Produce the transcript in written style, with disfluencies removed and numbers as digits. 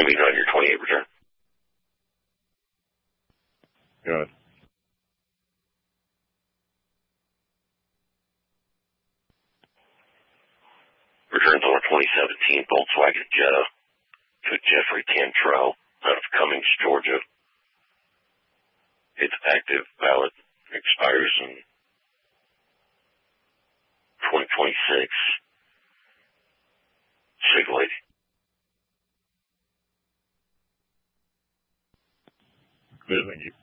Assuming on your 28 return. Good. Returns on a 2017 Volkswagen Jetta to Jeffrey Cantrell out of Cummings, Georgia. It's active, valid, expires in 2026. Single lady. Good, thank you.